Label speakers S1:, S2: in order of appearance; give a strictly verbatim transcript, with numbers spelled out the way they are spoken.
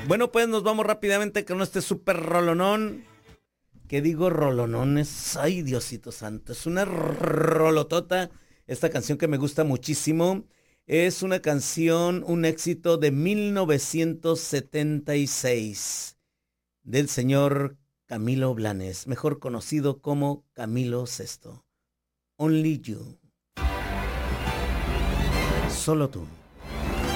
S1: Bueno, pues nos vamos rápidamente con este super rolonón. ¿Qué digo rolonones? Ay, Diosito santo, es una rolotota. Esta canción que me gusta muchísimo es una canción, un éxito de mil novecientos setenta y seis del señor Camilo Blanes, mejor conocido como Camilo Sesto. Only You. Solo tú.